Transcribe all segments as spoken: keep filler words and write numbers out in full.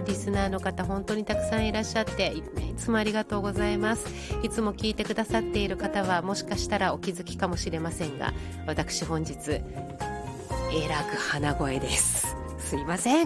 リスナーの方本当にたくさんいらっしゃっていつもありがとうございます。いつも聞いてくださっている方はもしかしたらお気づきかもしれませんが、私本日えらく鼻声です。すいません。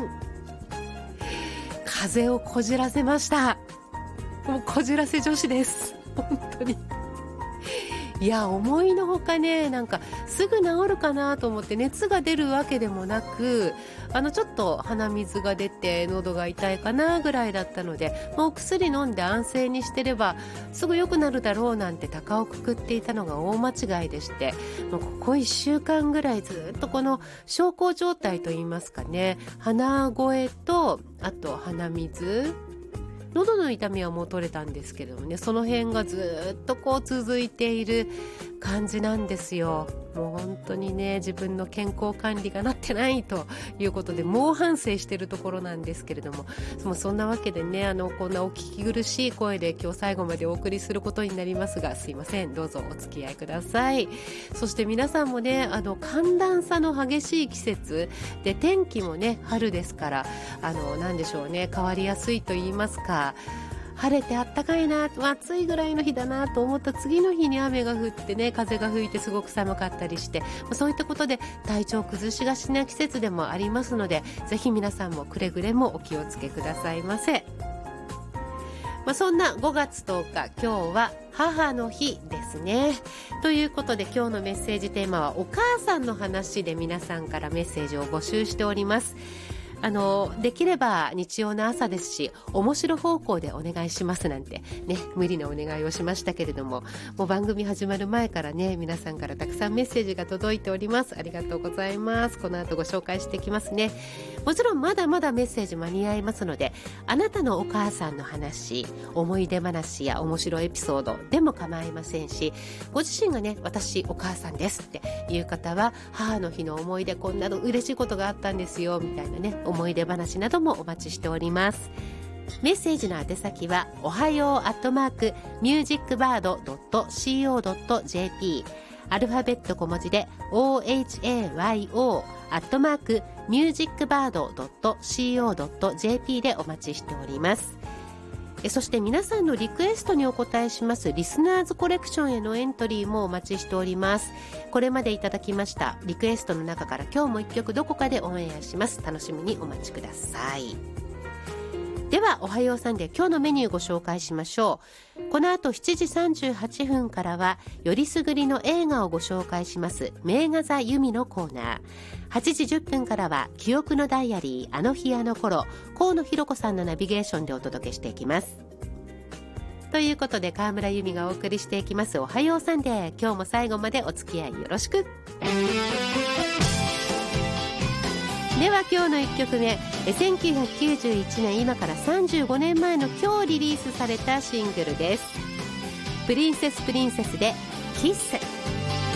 風邪をこじらせました。もうこじらせ女子です、本当に。いや、思いのほかね、なんかすぐ治るかなと思って熱が出るわけでもなく、あのちょっと鼻水が出て喉が痛いかなぐらいだったので、もう薬飲んで安静にしてればすぐ良くなるだろうなんて高をくくっていたのが大間違いでして、もうここいっしゅうかんぐらいずっとこの小康状態といいますかね、鼻声とあと鼻水、喉の痛みはもう取れたんですけどもね、その辺がずっとこう続いている感じなんですよ。もう本当にね、自分の健康管理がなってないということで猛反省しているところなんですけれども、もうそんなわけでね、あのこんなお聞き苦しい声で今日最後までお送りすることになりますが、すいません、どうぞお付き合いください。そして皆さんもね、あの寒暖差の激しい季節で、天気もね春ですから、あのなんでしょうね、変わりやすいと言いますか、晴れてあったかいな、暑いぐらいの日だなと思った次の日に雨が降ってね、風が吹いてすごく寒かったりして、そういったことで体調崩しがちな季節でもありますので、ぜひ皆さんもくれぐれもお気をつけくださいませ。まあ、そんなごがつとおか、今日は母の日ですね。ということで今日のメッセージテーマはお母さんの話で、皆さんからメッセージを募集しております。あのできれば日曜の朝ですし、面白方向でお願いしますなんてね、無理なお願いをしましたけれども、もう番組始まる前からね、皆さんからたくさんメッセージが届いております。ありがとうございます。この後ご紹介していきますね。もちろんまだまだメッセージ間に合いますので、あなたのお母さんの話、思い出話や面白いエピソードでも構いませんし、ご自身がね、私お母さんですっていう方は、母の日の思い出、こんなの嬉しいことがあったんですよみたいなね、思い出話などもお待ちしております。メッセージの宛先は、おはようアットマークミュージックバードドットシーオードットジェーピー、 アルファベット小文字で オーエイチエーワイオー アットマークミュージックバードドットシーオードットジェーピー でお待ちしております。えそして皆さんのリクエストにお答えしますリスナーズコレクションへのエントリーもお待ちしております。これまでいただきましたリクエストの中から今日も一曲どこかでオンエアします。楽しみにお待ちください。では、おはようサンデー、今日のメニューご紹介しましょう。この後しちじさんじゅうはっぷんからは、よりすぐりの映画をご紹介します名画座由美のコーナー。はちじじゅっぷんからは、記憶のダイアリー、あの日あの頃、河野ひろ子さんのナビゲーションでお届けしていきます。ということで、川村由美がお送りしていきますおはようサンデー、今日も最後までお付き合いよろしく。では今日のいっきょくめ、せんきゅうひゃくきゅうじゅういちねん、今からさんじゅうごねんまえの今日リリースされたシングルです。プリンセスプリンセスでキッス。